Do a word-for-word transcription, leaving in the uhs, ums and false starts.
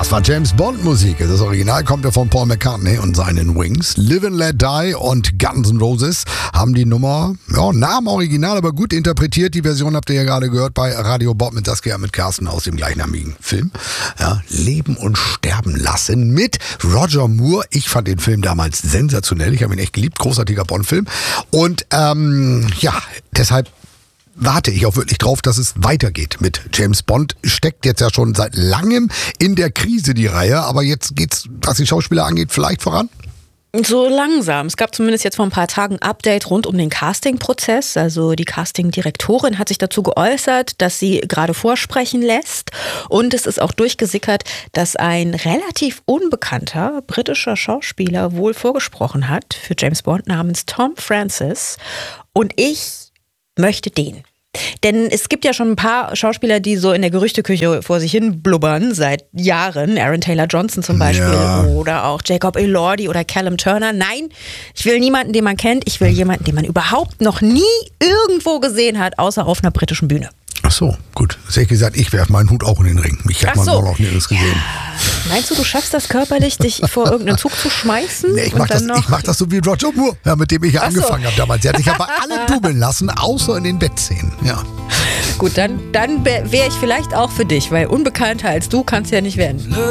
Das war James Bond Musik. Das Original kommt ja von Paul McCartney und seinen Wings. Live and Let Die und Guns N' Roses haben die Nummer, ja, Namen Original, aber gut interpretiert. Die Version habt ihr ja gerade gehört bei Radio Bob mit Saskia, mit Carsten aus dem gleichnamigen Film. Ja, Leben und Sterben lassen mit Roger Moore. Ich fand den Film damals sensationell. Ich habe ihn echt geliebt. Großartiger Bond-Film. Und ähm, ja, deshalb warte ich auch wirklich drauf, dass es weitergeht mit James Bond. Steckt jetzt ja schon seit langem in der Krise, die Reihe. Aber jetzt geht's, was die Schauspieler angeht, vielleicht voran? So langsam. Es gab zumindest jetzt vor ein paar Tagen ein Update rund um den Casting-Prozess. Also die Casting-Direktorin hat sich dazu geäußert, dass sie gerade vorsprechen lässt. Und es ist auch durchgesickert, dass ein relativ unbekannter britischer Schauspieler wohl vorgesprochen hat für James Bond namens Tom Francis. Und ich möchte den. Denn es gibt ja schon ein paar Schauspieler, die so in der Gerüchteküche vor sich hin blubbern seit Jahren. Aaron Taylor Johnson zum Beispiel ja. Oder auch Jacob Elordi oder Callum Turner. Nein, ich will niemanden, den man kennt. Ich will jemanden, den man überhaupt noch nie irgendwo gesehen hat, außer auf einer britischen Bühne. Ach so, gut. Das hätte ich gesagt, ich werfe meinen Hut auch in den Ring. Mich hat man so. auch noch nirgends gesehen. Ja. Meinst du, du schaffst das körperlich, dich vor irgendeinen Zug zu schmeißen? Nee, ich mach, das, ich mach das so wie Roger Moore, ja, mit dem ich ja angefangen so. habe damals. Der hat sich aber alle dubbeln lassen, außer in den Bettszenen. Ja. Gut, dann, dann wäre ich vielleicht auch für dich, weil unbekannter als du kannst ja nicht werden.